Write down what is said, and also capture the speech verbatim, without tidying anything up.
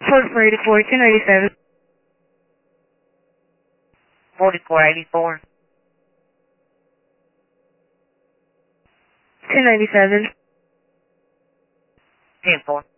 four forty-four, two ninety-seven. forty-four eighty-four. two ninety-seven. ten four.